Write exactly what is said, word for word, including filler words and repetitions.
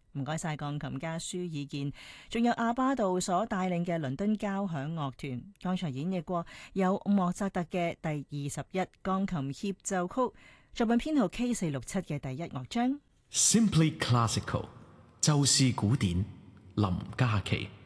唔該晒鋼琴家舒爾健，仲有阿巴杜所帶領嘅倫敦交響樂團，剛才演繹過有莫扎特嘅第二十一鋼琴協奏曲，作品編號 K 四六七嘅第一樂章。 Simply Classical， 就是古典，林嘉琪。